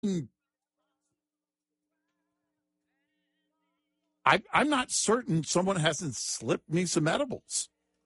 I'm not certain someone hasn't slipped me some edibles.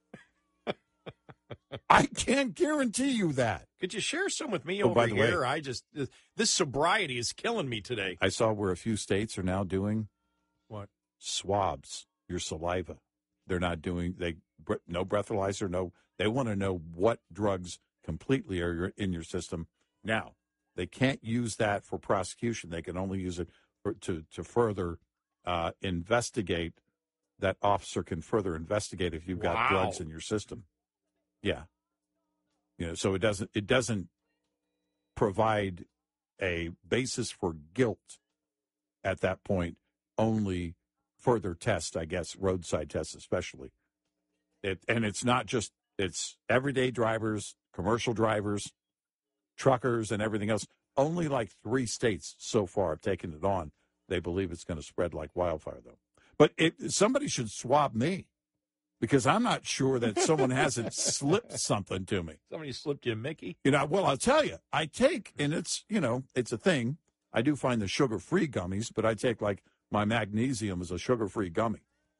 I can't guarantee you that. Could you share some with me over here? Way, this sobriety is killing me today. I saw where a few states are now doing what? Swabs, your saliva. They're not doing no breathalyzer, they want to know what drugs completely are in your system. Now, they can't use that for prosecution. They can only use it to further investigate. That officer can further investigate if you've got drugs in your system. Yeah. So it doesn't provide a basis for guilt at that point, only further tests, I guess, roadside tests especially. And it's not just, it's everyday drivers, commercial drivers, truckers, and everything else. Only like 3 states so far have taken it on. They believe it's going to spread like wildfire, though. But somebody should swab me. Because I'm not sure that someone hasn't slipped something to me. Somebody slipped you a Mickey? Well, I'll tell you. I take, and it's a thing. I do find the sugar-free gummies, but I take, like, my magnesium as a sugar-free gummy.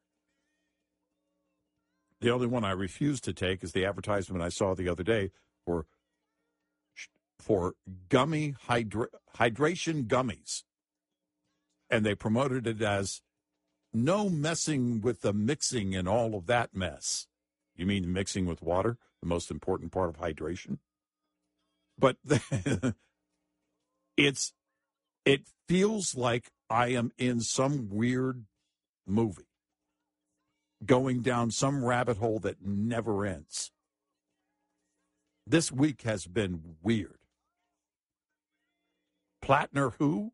The only one I refuse to take is the advertisement I saw the other day for gummy hydration gummies. And they promoted it as no messing with the mixing and all of that mess. You mean mixing with water, the most important part of hydration? But it feels like I am in some weird movie, going down some rabbit hole that never ends. This week has been weird. Plattner who?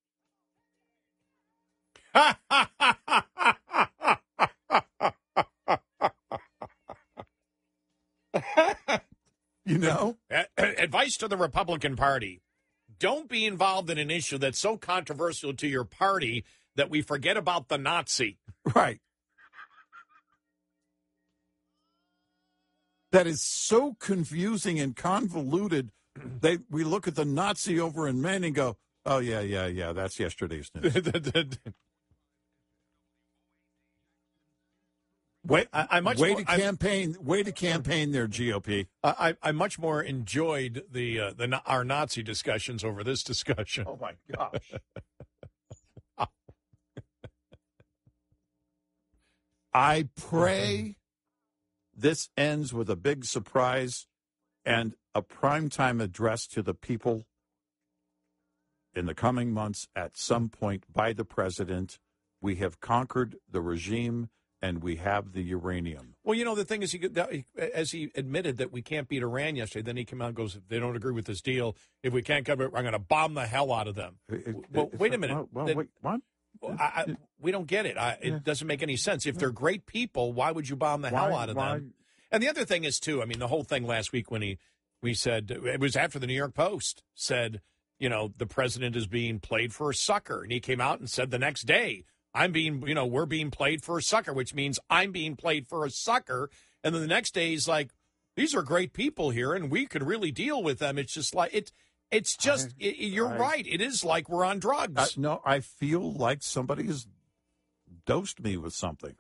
Advice to the Republican Party. Don't be involved in an issue that's so controversial to your party that we forget about the Nazi. Right. That is so confusing and convoluted. We look at the Nazi over in Maine and go, oh, yeah, that's yesterday's news. Way to campaign there, GOP. I much more enjoyed our Nazi discussions over this discussion. Oh, my gosh. I pray this ends with a big surprise and a primetime address to the people in the coming months at some point by the president. We have conquered the regime, and we have the uranium. Well, the thing is, as he admitted that we can't beat Iran yesterday, then he came out and goes, if they don't agree with this deal, if we can't come, I'm going to bomb the hell out of them. Wait a minute. Wait, what? We don't get it. It doesn't make any sense. If they're great people, why would you bomb the hell out of them? And the other thing is, too, the whole thing last week when we said, it was after the New York Post said, the president is being played for a sucker. And he came out and said the next day, we're being played for a sucker, which means I'm being played for a sucker. And then the next day he's like, these are great people here and we could really deal with them. It's just like, you're right. It is like we're on drugs. No, I feel like somebody has dosed me with something.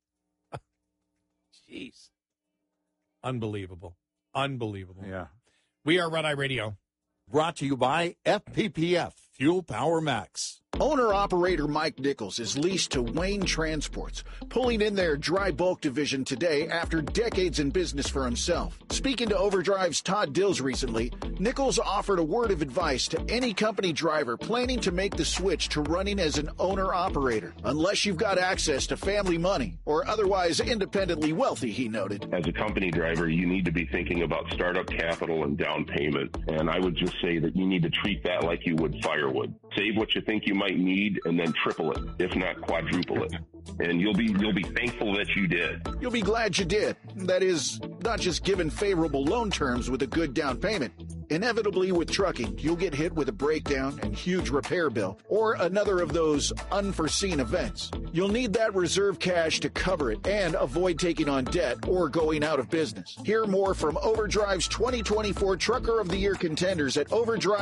Jeez. Unbelievable. Yeah. We are Red Eye Radio. Brought to you by FPPF, Fuel Power Max. Owner-operator Mike Nichols is leased to Wayne Transports, pulling in their dry bulk division today after decades in business for himself. Speaking to Overdrive's Todd Dills recently, Nichols offered a word of advice to any company driver planning to make the switch to running as an owner-operator. Unless you've got access to family money or otherwise independently wealthy, he noted. As a company driver, you need to be thinking about startup capital and down payment. And I would just say that you need to treat that like you would firewood. Save what you think you might need and then triple it, if not quadruple it. And you'll be thankful that you did. You'll be glad you did. That is, not just given favorable loan terms with a good down payment. Inevitably with trucking, you'll get hit with a breakdown and huge repair bill, or another of those unforeseen events. You'll need that reserve cash to cover it and avoid taking on debt or going out of business. Hear more from Overdrive's 2024 Trucker of the Year contenders at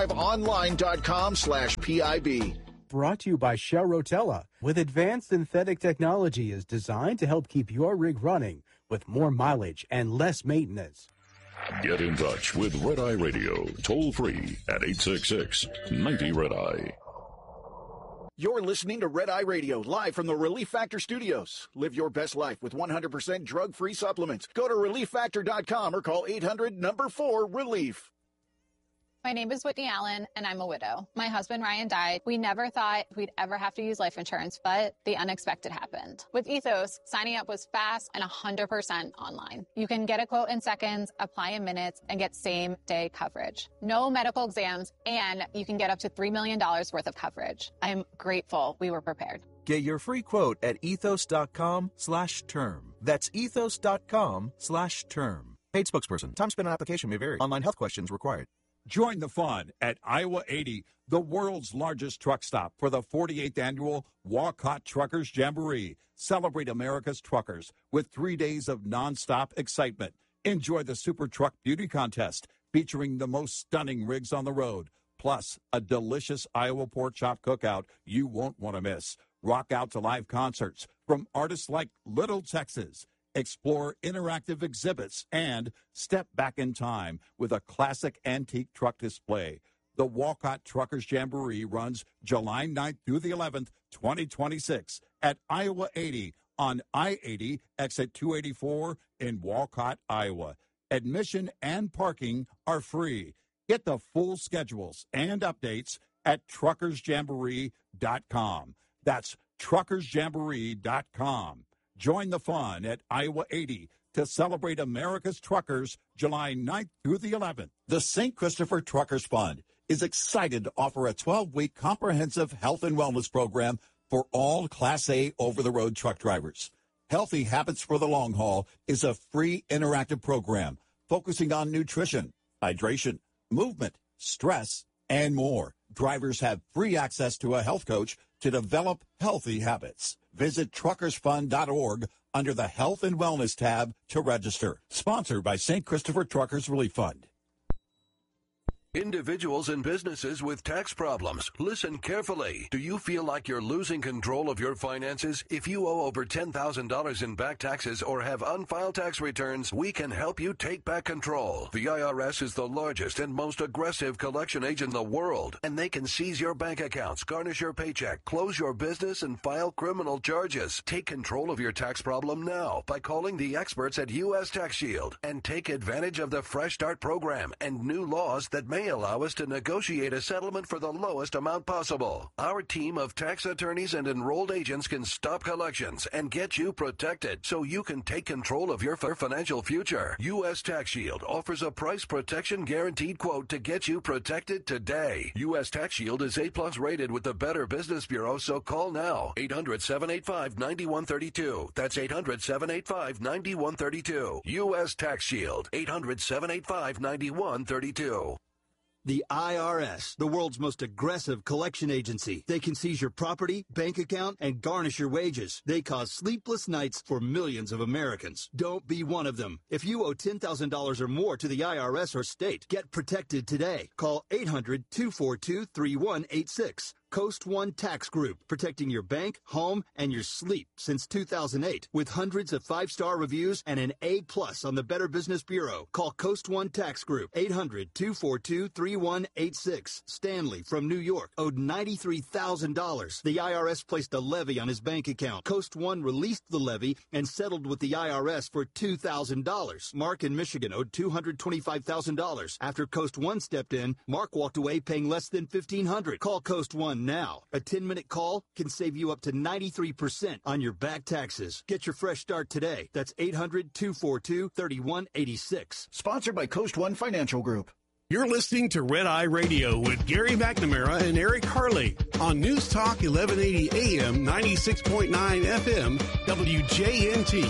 overdriveonline.com/PIB. Brought to you by Shell Rotella. With advanced synthetic technology is designed to help keep your rig running with more mileage and less maintenance. Get in touch with Red Eye Radio, toll free at 866-90-RED-EYE. You're listening to Red Eye Radio, live from the Relief Factor Studios. Live your best life with 100% drug-free supplements. Go to ReliefFactor.com or call 800-4-RELIEF. My name is Whitney Allen, and I'm a widow. My husband, Ryan, died. We never thought we'd ever have to use life insurance, but the unexpected happened. With Ethos, signing up was fast and 100% online. You can get a quote in seconds, apply in minutes, and get same-day coverage. No medical exams, and you can get up to $3 million worth of coverage. I'm grateful we were prepared. Get your free quote at ethos.com/term. That's ethos.com/term. Paid spokesperson. Time spent on application may vary. Online health questions required. Join the fun at Iowa 80, the world's largest truck stop, for the 48th annual Walcott Truckers Jamboree. Celebrate America's truckers with 3 days of nonstop excitement. Enjoy the Super Truck Beauty Contest, featuring the most stunning rigs on the road, plus a delicious Iowa pork chop cookout you won't want to miss. Rock out to live concerts from artists like Little Texas. Explore interactive exhibits and step back in time with a classic antique truck display. The Walcott Truckers Jamboree runs July 9th through the 11th, 2026 at Iowa 80 on I-80 exit 284 in Walcott, Iowa. Admission and parking are free. Get the full schedules and updates at truckersjamboree.com. That's truckersjamboree.com. Join the fun at Iowa 80 to celebrate America's truckers July 9th through the 11th. The St. Christopher Truckers Fund is excited to offer a 12-week comprehensive health and wellness program for all Class A over-the-road truck drivers. Healthy Habits for the Long Haul is a free interactive program focusing on nutrition, hydration, movement, stress, and more. Drivers have free access to a health coach to develop healthy habits. Visit truckersfund.org under the Health and Wellness tab to register. Sponsored by St. Christopher Truckers Relief Fund. Individuals and businesses with tax problems, listen carefully. Do you feel like you're losing control of your finances? If you owe over $10,000 in back taxes or have unfiled tax returns, we can help you take back control. The IRS is the largest and most aggressive collection agent in the world, and they can seize your bank accounts, garnish your paycheck, close your business, and file criminal charges. Take control of your tax problem now by calling the experts at U.S. Tax Shield and take advantage of the Fresh Start program and new laws that may allow us to negotiate a settlement for the lowest amount possible. Our team of tax attorneys and enrolled agents can stop collections and get you protected so you can take control of your financial future. U.S. Tax Shield offers a price protection guaranteed quote to get you protected today. U.S. Tax Shield is A+ rated with the Better Business Bureau, so call now. 800-785-9132. That's 800-785-9132. U.S. Tax Shield. 800-785-9132. The IRS, the world's most aggressive collection agency. They can seize your property, bank account, and garnish your wages. They cause sleepless nights for millions of Americans. Don't be one of them. If you owe $10,000 or more to the IRS or state, get protected today. Call 800-242-3186. Coast One Tax Group, protecting your bank, home, and your sleep since 2008. With hundreds of 5-star reviews and an A+ on the Better Business Bureau. Call Coast One Tax Group, 800-242-3186. Stanley from New York owed $93,000. The IRS placed a levy on his bank account. Coast One released the levy and settled with the IRS for $2,000. Mark in Michigan owed $225,000. After Coast One stepped in, Mark walked away paying less than $1,500. Call Coast One now. A 10-minute call can save you up to 93% on your back taxes. Get your fresh start today. That's 800-242-3186. Sponsored by Coast One Financial Group. You're listening to Red Eye Radio with Gary McNamara and Eric Harley on News Talk 1180 AM, 96.9 FM, WJNT.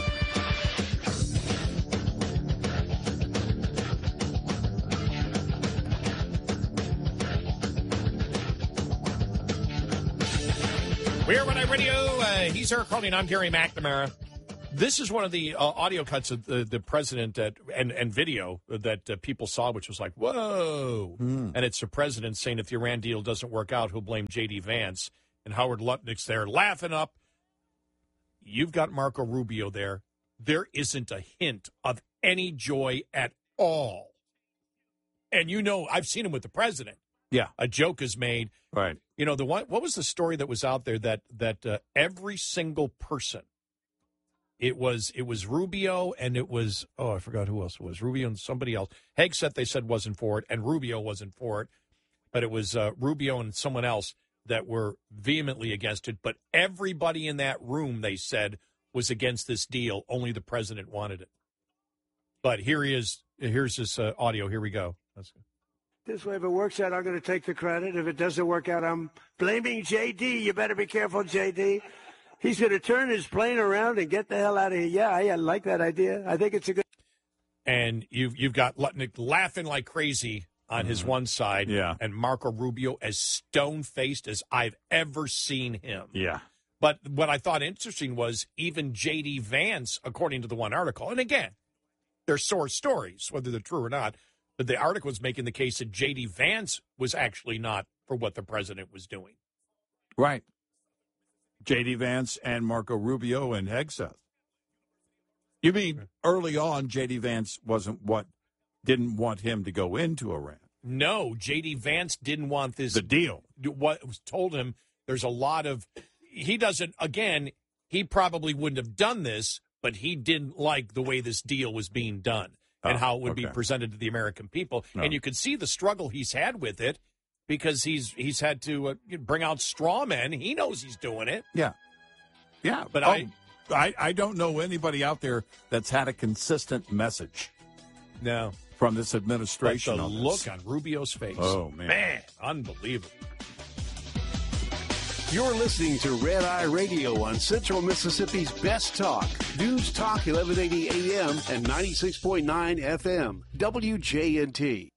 We are Red Eye Radio. He's Eric Carly, and I'm Gary McNamara. This is one of the audio cuts of the president and video that people saw, which was like, whoa. And it's the president saying if the Iran deal doesn't work out, he'll blame J.D. Vance. And Howard Lutnick's there laughing up. You've got Marco Rubio there. There isn't a hint of any joy at all. And I've seen him with the president. Yeah. A joke is made. Right. What was the story that was out there that every single person, it was Rubio and it was, I forgot who else it was, Rubio and somebody else. Hegseth, they said, wasn't for it, and Rubio wasn't for it, but it was Rubio and someone else that were vehemently against it. But everybody in that room, they said, was against this deal. Only the president wanted it. But here he is. Here's this audio. Here we go. Let's go. This way, if it works out, I'm going to take the credit. If it doesn't work out, I'm blaming J.D. You better be careful, J.D. He's going to turn his plane around and get the hell out of here. Yeah, I like that idea. I think it's a good. And you've got Lutnick laughing like crazy on his one side, and Marco Rubio as stone-faced as I've ever seen him. Yeah. But what I thought interesting was even J.D. Vance, according to the one article, and again, they're source stories, whether they're true or not, but the article was making the case that J.D. Vance was actually not for what the president was doing. Right. J.D. Vance and Marco Rubio and Hegseth. You mean early on J.D. Vance didn't want him to go into Iran? No, J.D. Vance didn't want this. The deal. What was told him, there's a lot of, he probably wouldn't have done this, but he didn't like the way this deal was being done. And how it would be presented to the American people. No. And you could see the struggle he's had with it because he's had to bring out straw men. He knows he's doing it. Yeah. Yeah. But I don't know anybody out there that's had a consistent message. No. From this administration. But the look on Rubio's face. Oh, man. Man, unbelievable. You're listening to Red Eye Radio on Central Mississippi's Best Talk. News Talk 1180 AM and 96.9 FM. WJNT.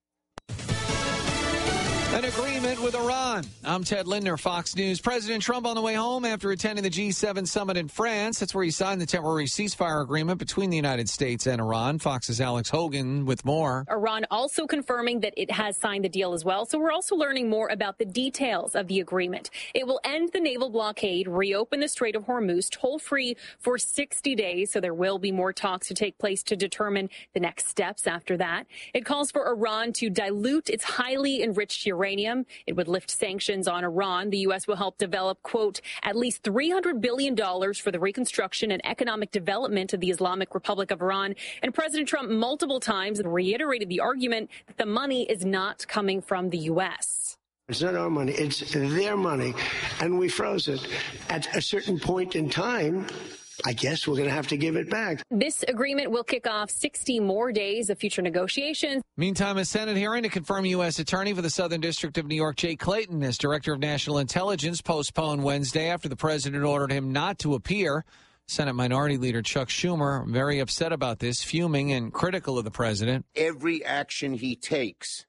An agreement with Iran. I'm Ted Lindner, Fox News. President Trump on the way home after attending the G7 summit in France. That's where he signed the temporary ceasefire agreement between the United States and Iran. Fox's Alex Hogan with more. Iran also confirming that it has signed the deal as well. So we're also learning more about the details of the agreement. It will end the naval blockade, reopen the Strait of Hormuz toll-free for 60 days. So there will be more talks to take place to determine the next steps after that. It calls for Iran to dilute its highly enriched uranium. It would lift sanctions on Iran. The U.S. will help develop, quote, at least $300 billion for the reconstruction and economic development of the Islamic Republic of Iran. And President Trump multiple times reiterated the argument that the money is not coming from the U.S. It's not our money. It's their money. And we froze it. At a certain point in time, I guess we're going to have to give it back. This agreement will kick off 60 more days of future negotiations. Meantime, a Senate hearing to confirm U.S. Attorney for the Southern District of New York, Jay Clayton, as Director of National Intelligence, postponed Wednesday after the president ordered him not to appear. Senate Minority Leader Chuck Schumer very upset about this, fuming and critical of the president. Every action he takes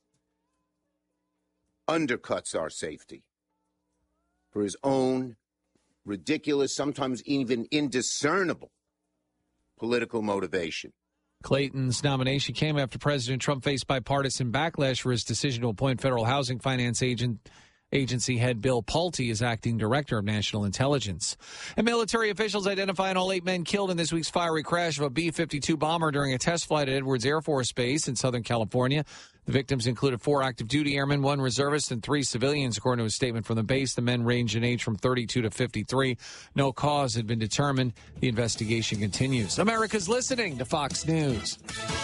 undercuts our safety for his own ridiculous, sometimes even indiscernible political motivation. Clayton's nomination came after President Trump faced bipartisan backlash for his decision to appoint Federal Housing Finance Agency head Bill Pulte as acting director of national intelligence. And military officials identifying all 8 men killed in this week's fiery crash of a B-52 bomber during a test flight at Edwards Air Force Base in Southern California. The victims included 4 active duty airmen, 1 reservist, and 3 civilians, according to a statement from the base. The men range in age from 32 to 53. No cause had been determined. The investigation continues. America's listening to Fox News.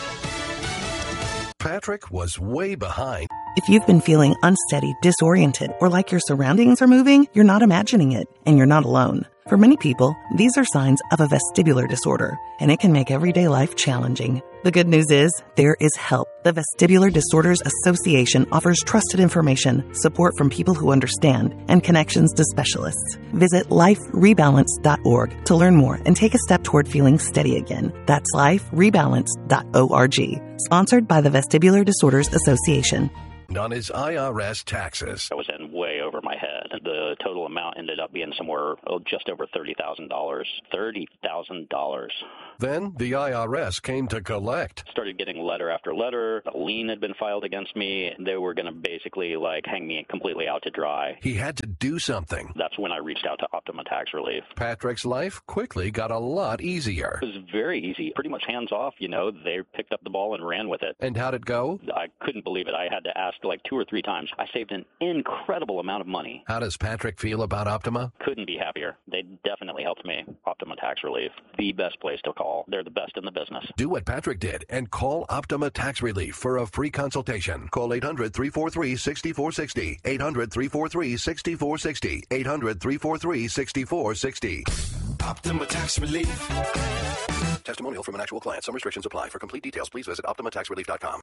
Patrick was way behind. If you've been feeling unsteady, disoriented, or like your surroundings are moving, you're not imagining it, and you're not alone. For many people, these are signs of a vestibular disorder, and it can make everyday life challenging. The good news is, there is help. The Vestibular Disorders Association offers trusted information, support from people who understand, and connections to specialists. Visit liferebalance.org to learn more and take a step toward feeling steady again. That's liferebalance.org. Sponsored by the Vestibular Disorders Association. On his IRS taxes. I was in way over my head. The total amount ended up being somewhere just over $30,000. $30,000. Then the IRS came to collect. Started getting letter after letter. A lien had been filed against me. They were going to basically hang me completely out to dry. He had to do something. That's when I reached out to Optima Tax Relief. Patrick's life quickly got a lot easier. It was very easy, pretty much hands off. They picked up the ball and ran with it. And how'd it go? I couldn't believe it. I had to ask 2 or 3 times. I saved an incredible amount of money. How does Patrick feel about Optima? Couldn't be happier. They definitely helped me. Optima Tax Relief, the best place to call. They're the best in the business. Do what Patrick did and call Optima Tax Relief for a free consultation. Call 800-343-6460. 800-343-6460. 800-343-6460. Optima Tax Relief. Testimonial from an actual client. Some restrictions apply. For complete details, please visit OptimaTaxRelief.com.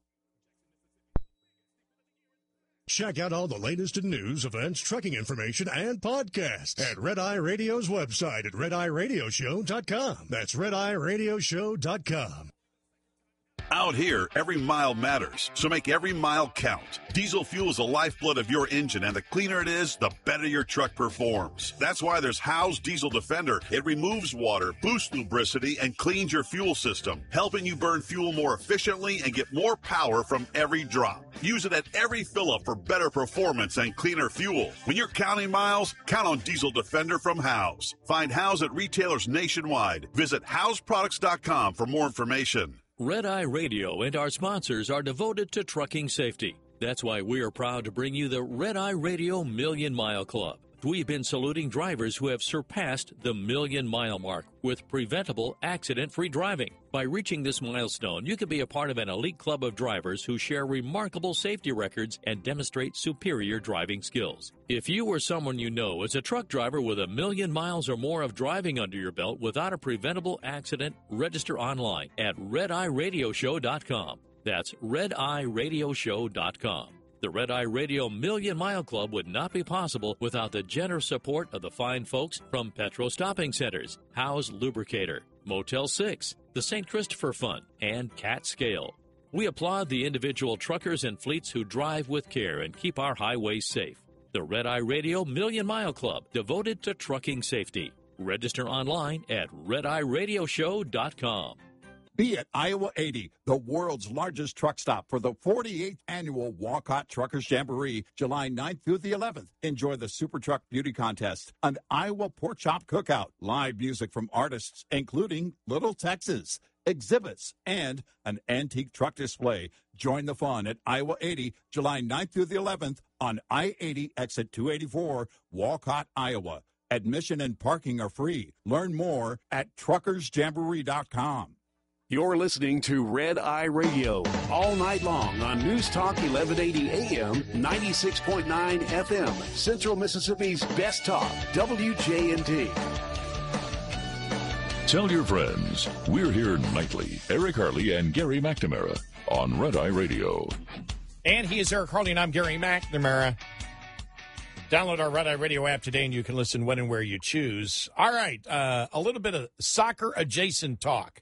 Check out all the latest in news, events, trucking information, and podcasts at Red Eye Radio's website at RedEyeRadioshow.com. That's RedEyeRadioshow.com. Out here, every mile matters, so make every mile count. Diesel fuel is the lifeblood of your engine, and the cleaner it is, the better your truck performs. That's why there's Howe's Diesel Defender. It removes water, boosts lubricity, and cleans your fuel system, helping you burn fuel more efficiently and get more power from every drop. Use it at every fill-up for better performance and cleaner fuel. When you're counting miles, count on Diesel Defender from Howe's. Find Howe's at retailers nationwide. Visit Howe'sProducts.com for more information. Red Eye Radio and our sponsors are devoted to trucking safety. That's why we are proud to bring you the Red Eye Radio Million Mile Club. We've been saluting drivers who have surpassed the million-mile mark with preventable, accident-free driving. By reaching this milestone, you can be a part of an elite club of drivers who share remarkable safety records and demonstrate superior driving skills. If you or someone you know is a truck driver with 1 million miles or more of driving under your belt without a preventable accident, register online at RedEyeRadioshow.com. That's RedEyeRadioshow.com. The Red Eye Radio Million Mile Club would not be possible without the generous support of the fine folks from Petro Stopping Centers, Howe's Lubricator, Motel 6, the St. Christopher Fund, and Cat Scale. We applaud the individual truckers and fleets who drive with care and keep our highways safe. The Red Eye Radio Million Mile Club, devoted to trucking safety. Register online at RedEyeRadioshow.com. Be at Iowa 80, the world's largest truck stop for the 48th annual Walcott Truckers Jamboree, July 9th through the 11th. Enjoy the Super Truck Beauty Contest, an Iowa Pork Chop Cookout, live music from artists including Little Texas, exhibits, and an antique truck display. Join the fun at Iowa 80, July 9th through the 11th on I-80 exit 284, Walcott, Iowa. Admission and parking are free. Learn more at truckersjamboree.com. You're listening to Red Eye Radio all night long on News Talk 1180 AM, 96.9 FM, Central Mississippi's best talk, WJNT. Tell your friends, we're here nightly. Eric Harley and Gary McNamara on Red Eye Radio. And he is Eric Harley, and I'm Gary McNamara. Download our Red Eye Radio app today, and you can listen when and where you choose. All right, a little bit of soccer-adjacent talk.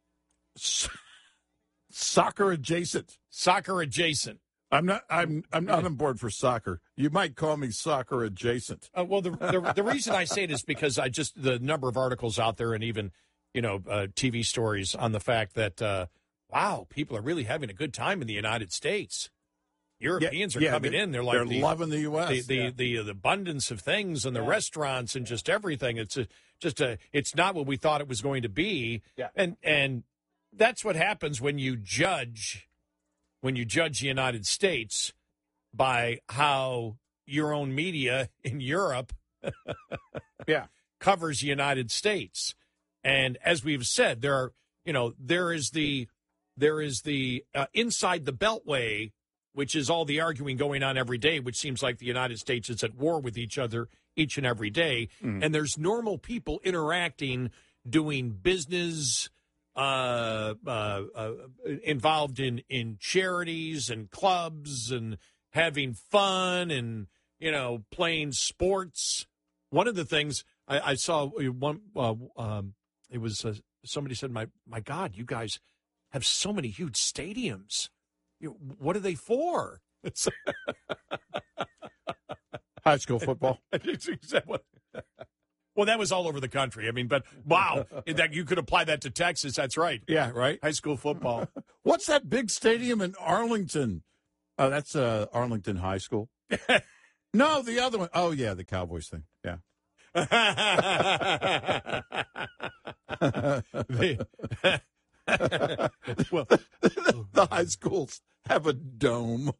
Soccer adjacent. I'm not on board for soccer. You might call me soccer adjacent. Well, the reason I say it is because the number of articles out there and even TV stories on the fact that wow, people are really having a good time in the United States. Europeans are coming in. They're loving the U.S. The abundance of things and the restaurants and just everything. It's not what we thought it was going to be. Yeah. And that's what happens when you judge the United States by how your own media in Europe covers the United States. And as we've said, there is the inside the Beltway, which is all the arguing going on every day, which seems like the United States is at war with each other each and every day. Mm. And there's normal people interacting, doing business, involved in charities and clubs and having fun and, playing sports. One of the things I saw it was somebody said, my God, you guys have so many huge stadiums. What are they for? High school football. Well, that was all over the country. I mean, but wow, that you could apply that to Texas. That's right. Yeah, right. High school football. What's that big stadium in Arlington? Oh, that's Arlington High School. No, the other one. Oh, yeah, the Cowboys thing. Yeah. Well, the high schools have a dome.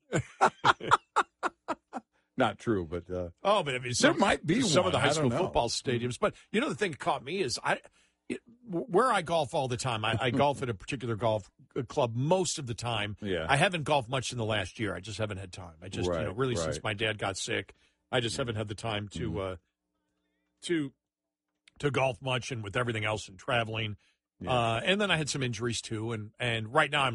Not true, but but I mean, there might be some one. of the high school I don't know. football stadiums. But you know, the thing that caught me is where I golf all the time. I golf at a particular golf club most of the time. Yeah. I haven't golfed much in the last year. I just haven't had time. I just really right. since my dad got sick, I just haven't had the time to golf much, and with everything else and traveling. Yeah. And then I had some injuries too, and right now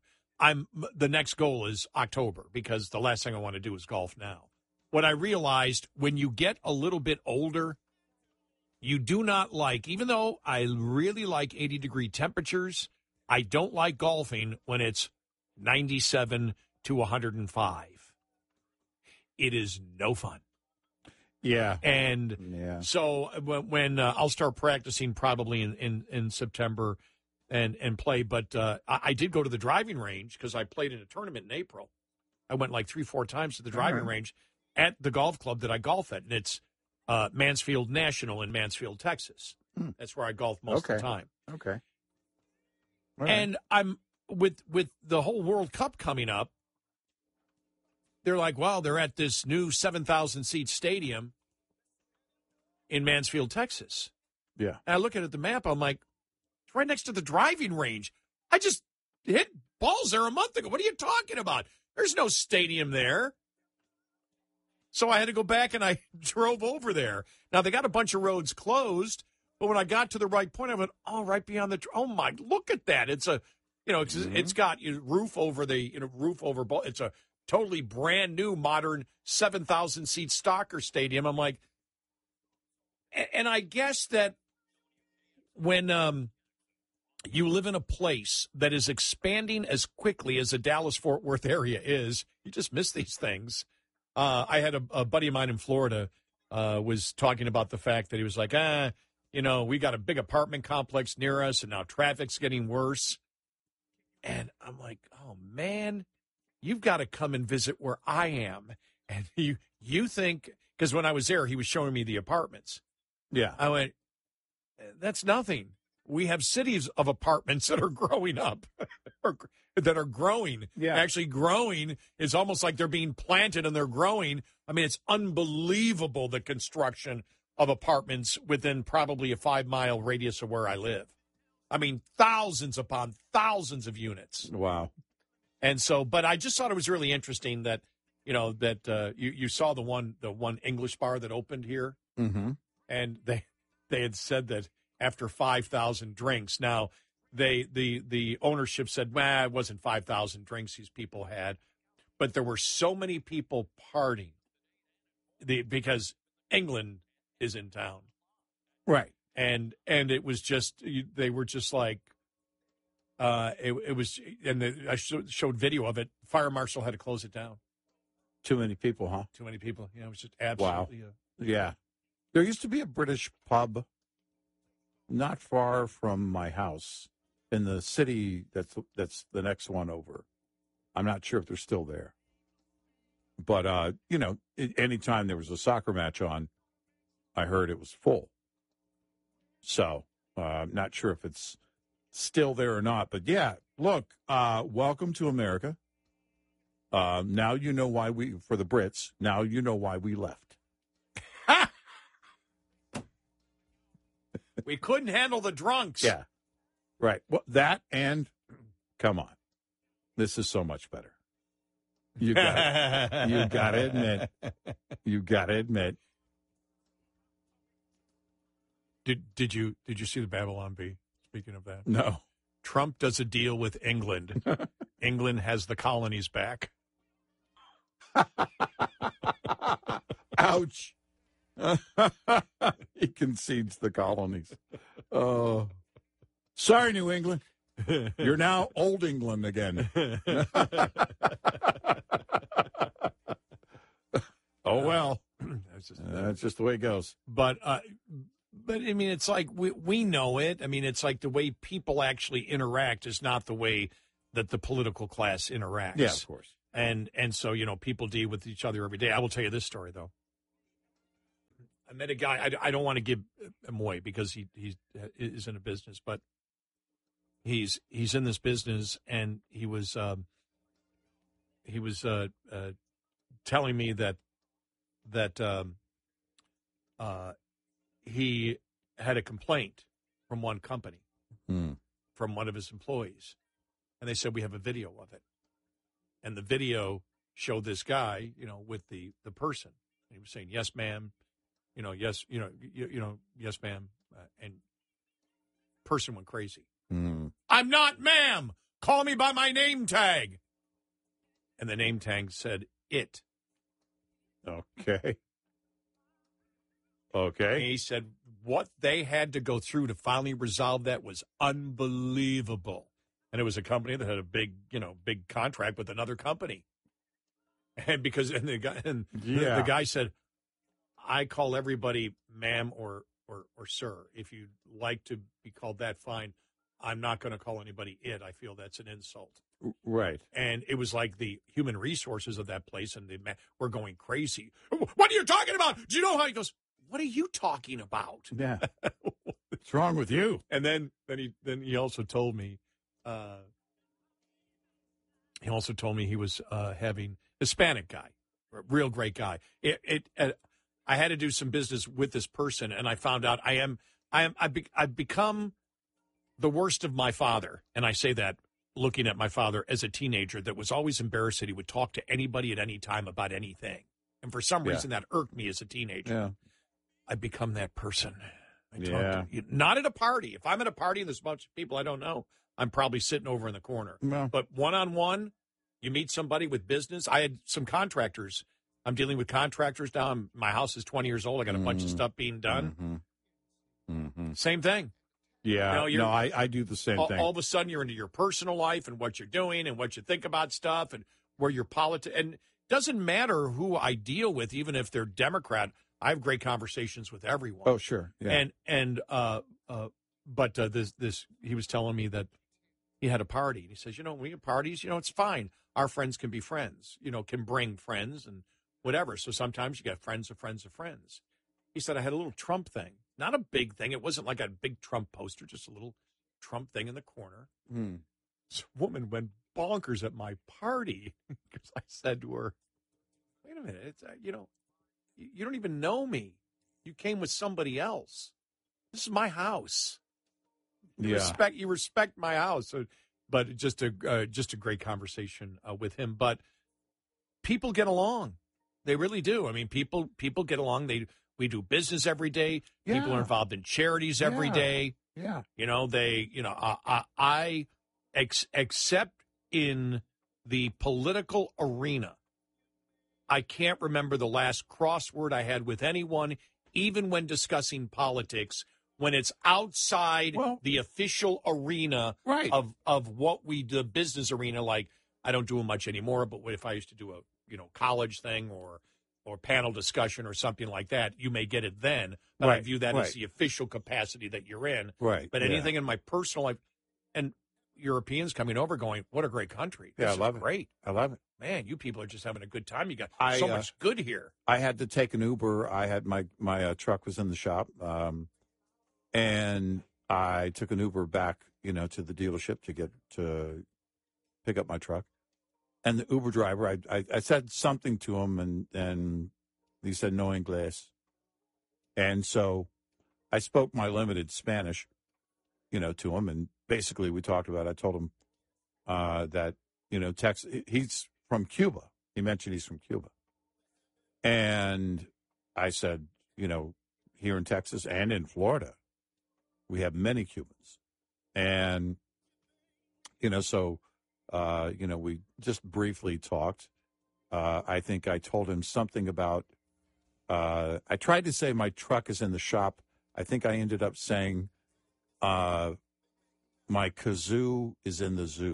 the next goal is October, because the last thing I want to do is golf now. What I realized, when you get a little bit older, you do not like, even though I really like 80-degree temperatures, I don't like golfing when it's 97 to 105. It is no fun. Yeah. And so when I'll start practicing probably in September and play, but I did go to the driving range because I played in a tournament in April. I went like 3-4 times to the driving range at the golf club that I golf at, and it's Mansfield National in Mansfield, Texas. That's where I golf most of the time. Okay. And I'm with the whole World Cup coming up. They're like, well, they're at this new 7,000-seat stadium in Mansfield, Texas. Yeah. And I look at the map, I'm like, it's right next to the driving range. I just hit balls there a month ago. What are you talking about? There's no stadium there. So I had to go back, and I drove over there. Now, they got a bunch of roads closed, but when I got to the right point, I went, right beyond the, oh, my, look at that. It's a, it's got roof over ball. It's a totally brand new, modern 7,000-seat soccer stadium. I'm like, and I guess that when you live in a place that is expanding as quickly as the Dallas-Fort Worth area is, you just miss these things. I had a buddy of mine in Florida was talking about the fact that he was like, we got a big apartment complex near us, and now traffic's getting worse. And I'm like, oh, man, you've got to come and visit where I am. And you think, because when I was there, he was showing me the apartments. Yeah. I went, that's nothing. We have cities of apartments that are growing up, that are growing. Yeah. Actually growing is almost like they're being planted and they're growing. I mean, it's unbelievable, the construction of apartments within probably a 5-mile radius of where I live. I mean, thousands upon thousands of units. Wow. And so, but I just thought it was really interesting that, you saw the one English bar that opened here. Mm-hmm. And they had said that after 5,000 drinks. Now, the ownership said, it wasn't 5,000 drinks these people had, but there were so many people partying because England is in town. Right. And it was just, they were just like, it was, and I showed video of it. Fire marshal had to close it down. Too many people, huh? Too many people. Yeah, it was just absolutely. Wow. Yeah. There used to be a British pub not far from my house in the city that's the next one over. I'm not sure if they're still there. But, anytime there was a soccer match on, I heard it was full. So, I'm not sure if it's still there or not. But, yeah, look, welcome to America. Now you know why for the Brits, now you know why we left. We couldn't handle the drunks. Yeah. Right. Well, that and, come on, this is so much better. You got to admit. You got to admit. Did you see the Babylon Bee? Speaking of that. No. Trump does a deal with England. England has the colonies back. Ouch. He concedes the colonies. Oh. Sorry, New England. You're now Old England again. Oh, well. That's just the way it goes. But I mean, it's like we know it. I mean, it's like the way people actually interact is not the way that the political class interacts. Yeah, of course. And so, people deal with each other every day. I will tell you this story, though. I met a guy. I don't want to give him away because he is in a business, but he's in this business, and he was telling me that he had a complaint from one company, from one of his employees, and they said, we have a video of it. And the video showed this guy, with the person. And he was saying, yes, ma'am, yes, yes, ma'am. And person went crazy. I'm not ma'am. Call me by my name tag. And the name tag said it. Okay. Okay. And he said what they had to go through to finally resolve that was unbelievable. And it was a company that had a big contract with another company. And the guy said, I call everybody ma'am or sir. If you'd like to be called that, fine. I'm not going to call anybody it. I feel that's an insult. Right. And it was like the human resources of that place, and they were going crazy. What are you talking about? Do you know how? He goes, what are you talking about? Yeah. What's wrong with you? And then he also told me, he was having Hispanic guy, a real great guy. I had to do some business with this person, and I found out I've become the worst of my father, and I say that looking at my father as a teenager that was always embarrassed that he would talk to anybody at any time about anything. And for some reason that irked me as a teenager. Yeah. I've become that person. Not at a party. If I'm at a party and there's a bunch of people I don't know, I'm probably sitting over in the corner. No. But one-on-one, you meet somebody with business. I had some contractors. I'm dealing with contractors now. My house is 20 years old. I got a bunch of stuff being done. Same thing. Yeah, I do the same thing. All of a sudden, you're into your personal life and what you're doing and what you think about stuff and where your politics. And it doesn't matter who I deal with, even if they're Democrat. I have great conversations with everyone. Oh, sure. Yeah. But he was telling me that he had a party. And he says, when we have parties, it's fine. Our friends can be friends, can bring friends and whatever. So sometimes you got friends of friends of friends. He said, I had a little Trump thing. Not a big thing. It wasn't like a big Trump poster, just a little Trump thing in the corner. This woman went bonkers at my party because I said to her, wait a minute, it's, you don't even know me. You came with somebody else. This is my house. You respect my house. So, but just a great conversation with him. But people get along. They really do. I mean, people get along. We do business every day. Yeah. People are involved in charities every day. Yeah. I except in the political arena, I can't remember the last crossword I had with anyone, even when discussing politics, when it's outside the official arena of what we do, business arena. Like, I don't do it much anymore, but if I used to do a college thing or panel discussion or something like that, you may get it then. But I view that as the official capacity that you're in. Right. But anything in my personal life, and Europeans coming over going, what a great country. Yeah, this I love is great. I love it. Man, you people are just having a good time. You got so much good here. I had to take an Uber. I had my truck was in the shop, and I took an Uber back, to the dealership to pick up my truck. And the Uber driver, I said something to him, and he said no English. And so I spoke my limited Spanish, to him, and basically we talked about it. I told him that, Texas, he's from Cuba. He mentioned he's from Cuba. And I said, here in Texas and in Florida, we have many Cubans. And, so... we just briefly talked. I think I told him something about, I tried to say my truck is in the shop. I think I ended up saying, my kazoo is in the zoo.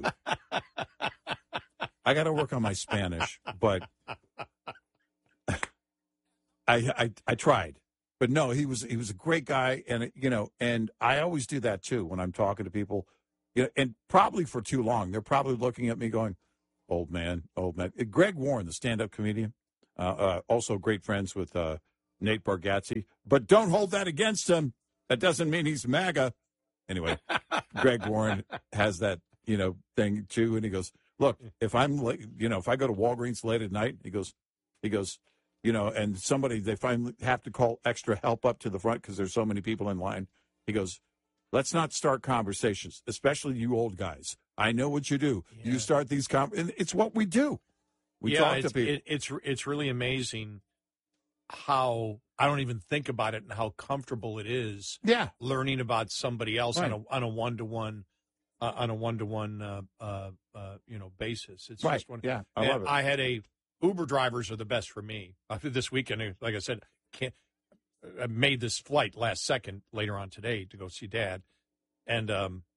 I got to work on my Spanish, but I tried. But no, he was a great guy, and and I always do that too when I'm talking to people, and probably for too long. They're probably looking at me going, "Old man, old man." Greg Warren, the stand-up comedian, also great friends with Nate Bargatze, but don't hold that against him. That doesn't mean he's MAGA. Anyway, Greg Warren has that thing too, and he goes, "Look, if I'm if I go to Walgreens late at night," he goes. And they finally have to call extra help up to the front because there's so many people in line. He goes, let's not start conversations, especially you old guys. I know what you do. Yeah. You start these and it's what we do. We talk to people. It's really amazing how I don't even think about it and how comfortable it is. Yeah, learning about somebody else on a one-to-one basis. It's right. Just one. Yeah, I love it. I had Uber drivers are the best for me. This weekend, like I said, I made this flight last second later on today to go see Dad, and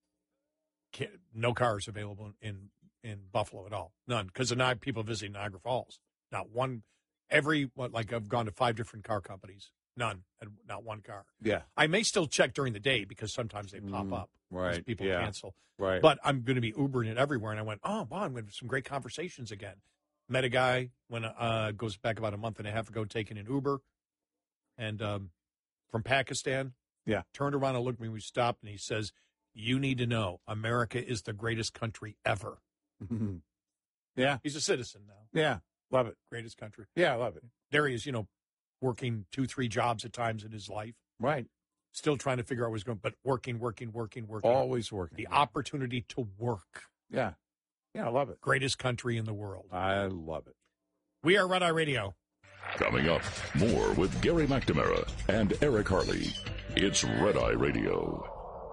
no cars available in Buffalo at all. None, because of people visiting Niagara Falls. Not one. I've gone to 5 different car companies. None, and not one car. Yeah, I may still check during the day because sometimes they pop up. Right, people cancel. Right, but I'm going to be Ubering it everywhere, and I went, oh wow, I'm going to have some great conversations again. Met a guy when goes back about a month and a half ago, taking an Uber, and from Pakistan. Yeah, turned around and looked at me. We stopped, and he says, "You need to know, America is the greatest country ever." Mm-hmm. Yeah, he's a citizen now. Yeah, love it. Greatest country. Yeah, I love it. There he is, working 2-3 jobs at times in his life. Right. Still trying to figure out what's going, but working. Always working. The opportunity to work. Yeah. Yeah, I love it. Greatest country in the world. I love it. We are Red Eye Radio. Coming up, more with Gary McNamara and Eric Harley. It's Red Eye Radio.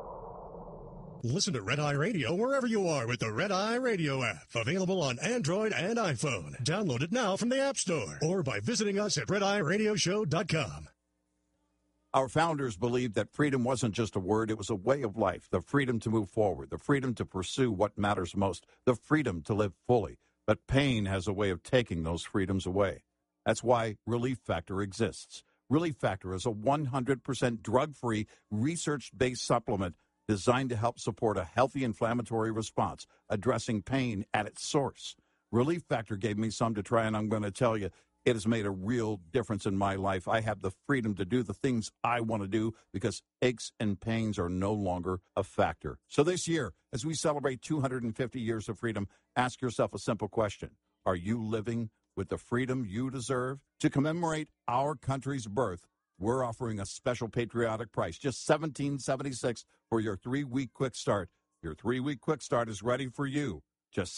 Listen to Red Eye Radio wherever you are with the Red Eye Radio app. Available on Android and iPhone. Download it now from the App Store or by visiting us at RedEyeRadioshow.com. Our founders believed that freedom wasn't just a word, it was a way of life. The freedom to move forward, the freedom to pursue what matters most, the freedom to live fully. But pain has a way of taking those freedoms away. That's why Relief Factor exists. Relief Factor is a 100% drug-free, research-based supplement designed to help support a healthy inflammatory response, addressing pain at its source. Relief Factor gave me some to try, and I'm going to tell you, it has made a real difference in my life. I have the freedom to do the things I want to do because aches and pains are no longer a factor. So this year, as we celebrate 250 years of freedom, ask yourself a simple question. Are you living with the freedom you deserve? To commemorate our country's birth, we're offering a special patriotic price, just $17.76 for your 3-week quick start. Your 3-week quick start is ready for you. Just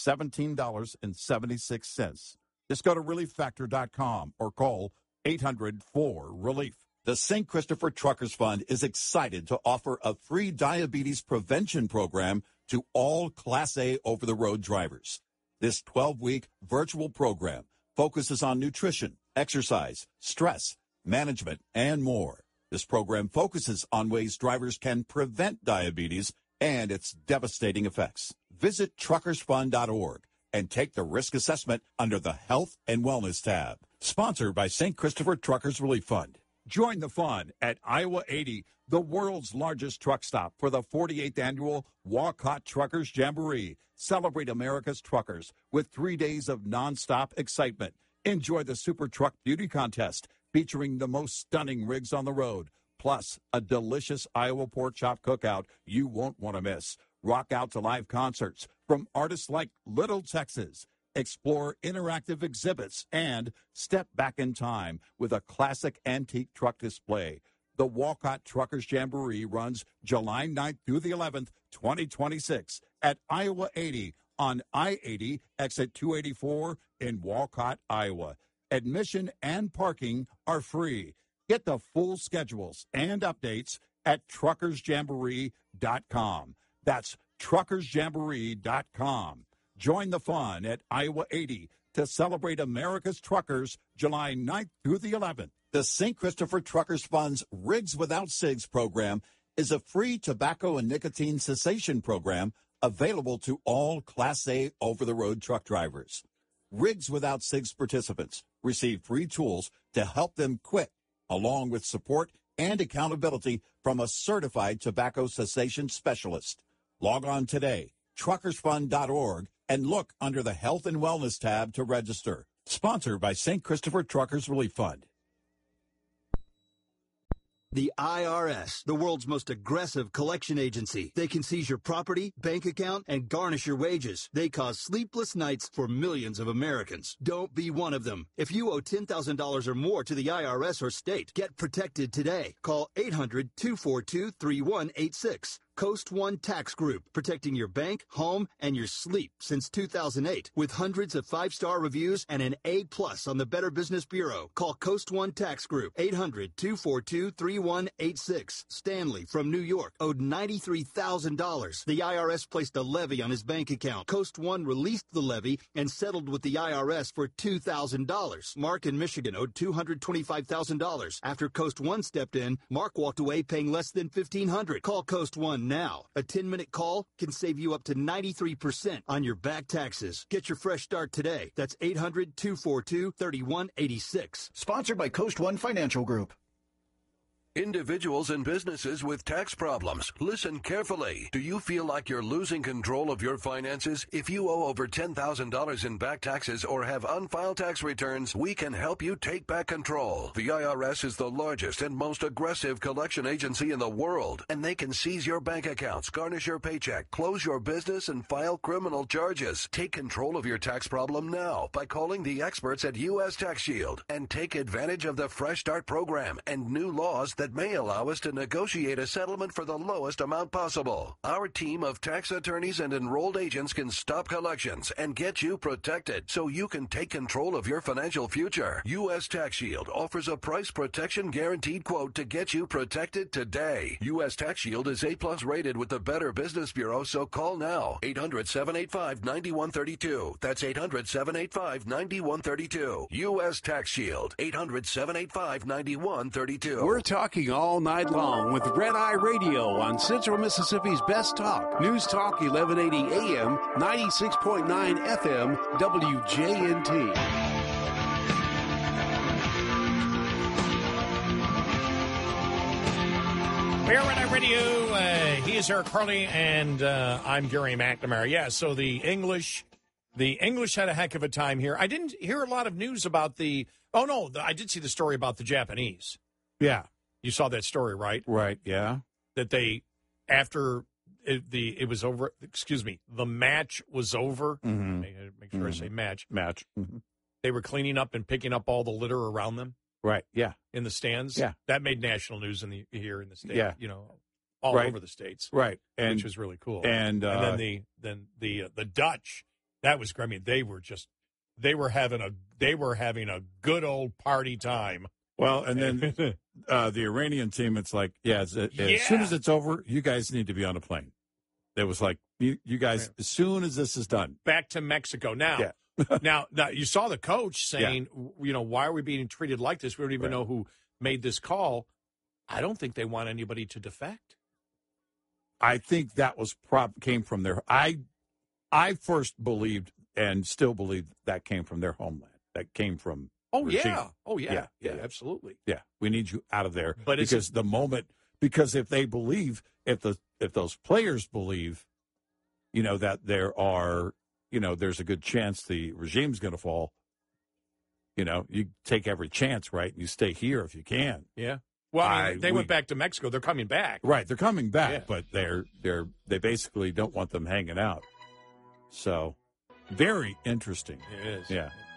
$17.76. Just go to ReliefFactor.com or call 800-4RELIEF. The St. Christopher Truckers Fund is excited to offer a free diabetes prevention program to all Class A over-the-road drivers. This 12-week virtual program focuses on nutrition, exercise, stress, management, and more. This program focuses on ways drivers can prevent diabetes and its devastating effects. Visit truckersfund.org and take the risk assessment under the Health and Wellness tab. Sponsored by St. Christopher Truckers Relief Fund. Join the fun at Iowa 80, the world's largest truck stop, for the 48th annual Walcott Truckers Jamboree. Celebrate America's truckers with 3 days of nonstop excitement. Enjoy the Super Truck Beauty Contest, featuring the most stunning rigs on the road, plus a delicious Iowa pork chop cookout you won't want to miss. Rock out to live concerts from artists like Little Texas. Explore interactive exhibits and step back in time with a classic antique truck display. The Walcott Truckers Jamboree runs July 9th through the 11th, 2026 at Iowa 80 on I-80, exit 284 in Walcott, Iowa. Admission and parking are free. Get the full schedules and updates at truckersjamboree.com. That's truckersjamboree.com. Join the fun at Iowa 80 to celebrate America's truckers July 9th through the 11th. The St. Christopher Truckers Fund's Rigs Without Cigs program is a free tobacco and nicotine cessation program available to all Class A over-the-road truck drivers. Rigs Without Cigs participants receive free tools to help them quit along with support and accountability from a certified tobacco cessation specialist. Log on today, truckersfund.org, and look under the Health and Wellness tab to register. Sponsored by St. Christopher Truckers Relief Fund. The IRS, the world's most aggressive collection agency. They can seize your property, bank account, and garnish your wages. They cause sleepless nights for millions of Americans. Don't be one of them. If you owe $10,000 or more to the IRS or state, get protected today. Call 800-242-3186. Coast One Tax Group, protecting your bank, home, and your sleep since 2008. With hundreds of 5-star reviews and an A+ on the Better Business Bureau. Call Coast One Tax Group, 800-242-3186. Stanley from New York owed $93,000. The IRS placed a levy on his bank account. Coast One released the levy and settled with the IRS for $2,000. Mark in Michigan owed $225,000. After Coast One stepped in, Mark walked away paying less than $1,500. Call Coast One now. A 10-minute call can save you up to 93% on your back taxes. Get your fresh start today. That's 800-242-3186. Sponsored by Coast One Financial Group. Individuals and businesses with tax problems, listen carefully. Do you feel like you're losing control of your finances? If you owe over $10,000 in back taxes or have unfiled tax returns, we can help you take back control. The IRS is the largest and most aggressive collection agency in the world, and they can seize your bank accounts, garnish your paycheck, close your business, and file criminal charges. Take control of your tax problem now by calling the experts at U.S. Tax Shield and take advantage of the Fresh Start program and new laws that may allow us to negotiate a settlement for the lowest amount possible. Our team of tax attorneys and enrolled agents can stop collections and get you protected so you can take control of your financial future. U.S. Tax Shield offers a price protection guaranteed quote to get you protected today. U.S. Tax Shield is A+ rated with the Better Business Bureau, so call now. 800-785-9132. That's 800-785-9132. U.S. Tax Shield. 800-785-9132. We're talking all night long with Red Eye Radio on Central Mississippi's Best Talk. News Talk 1180 AM, 96.9 FM, WJNT. We're Red Eye Radio. He is Eric Harley, and I'm Gary McNamara. Yeah, so the English had a heck of a time here. I didn't hear a lot of news about I did see the story about the Japanese. Yeah. You saw that story, right? Right, yeah. That they, after it was over, the match was over. Mm-hmm. Make sure I say match. Mm-hmm. They were cleaning up and picking up all the litter around them. Right, yeah. In the stands. Yeah. That made national news here in the state. Yeah. All right. over the states. Right. Which was really cool. And then the Dutch, that was, I mean, they were having a good old party time. Well, and then the Iranian team, it's like, as soon as it's over, you guys need to be on a plane. It was like, you guys, as soon as this is done. Back to Mexico. Now, now, you saw the coach saying, why are we being treated like this? We don't even know who made this call. I don't think they want anybody to defect. I think that was came from their. I first believed and still believe that came from their homeland. That came from. Yeah, absolutely. Yeah, we need you out of there. But because if they believe, if those players believe, that there are, there's a good chance the regime's going to fall. You take every chance, right? And you stay here if you can. Yeah. Well, they went back to Mexico. They're coming back. Right, they're coming back, but they basically don't want them hanging out. So, very interesting. It is. Yeah.